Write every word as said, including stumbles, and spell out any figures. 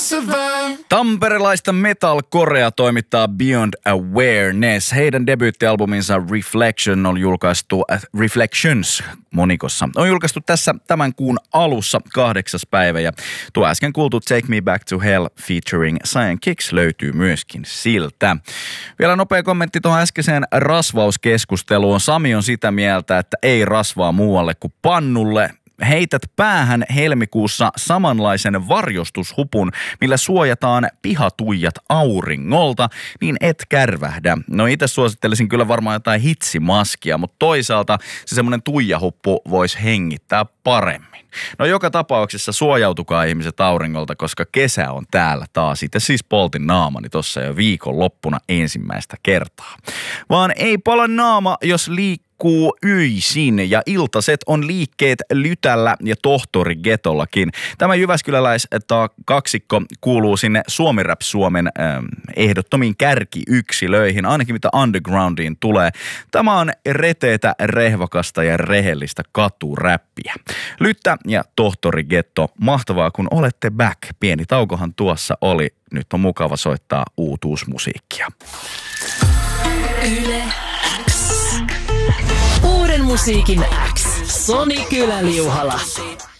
Tamperelaista metalcorea toimittaa Beyond Awareness. Heidän debyyttialbuminsa Reflection on julkaistu, äh, Reflections monikossa, on julkaistu tässä tämän kuun alussa kahdeksas päivä. Ja tuo äsken kuultu Take Me Back to Hell featuring Cyan Kicks löytyy myöskin siltä. Vielä nopea kommentti tuohon äskeiseen rasvauskeskusteluun. Sami on sitä mieltä, että ei rasvaa muualle kuin pannulle. Heität päähän helmikuussa samanlaisen varjostushupun, millä suojataan pihatuijat auringolta, niin et kärvähdä. No itse suosittelisin kyllä varmaan jotain hitsimaskia, mutta toisaalta se semmoinen tuijahuppu voisi hengittää paremmin. No joka tapauksessa suojautukaa ihmiset auringolta, koska kesä on täällä taas. Itse siis poltin naamani tossa jo viikon loppuna ensimmäistä kertaa. Vaan ei pala naama, jos liikkuu. Kuu yöisin ja iltaset on liikkeet Lytällä ja Tohtori Getollakin. Tämä jyväskyläläis kaksikko kuuluu sinne Suomi Rap Suomen äh, ehdottomiin kärkiyksilöihin, ainakin mitä undergroundiin tulee. Tämä on reteetä, rehvakasta ja rehellistä katuräppiä. Lyttä ja Tohtori Getto, mahtavaa kun olette back. Pieni taukohan tuossa oli. Nyt on mukava soittaa uutuusmusiikkia. Yle X. Uuden musiikin X. Soni Kyläliuhala.